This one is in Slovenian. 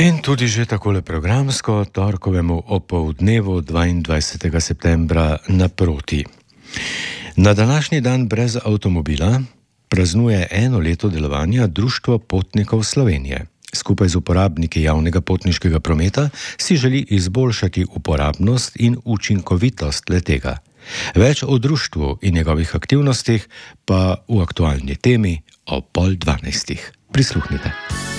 In tudi že takole programsko, torkovemu opoldnevu 22. septembra naproti. Na današnji dan brez avtomobila praznuje eno leto delovanja Društvo potnikov Slovenije. Skupaj z uporabniki javnega potniškega prometa si želi izboljšati uporabnost in učinkovitost le-tega. Več o društvu in njegovih aktivnostih pa v aktualni temi o 11:30. Prisluhnite.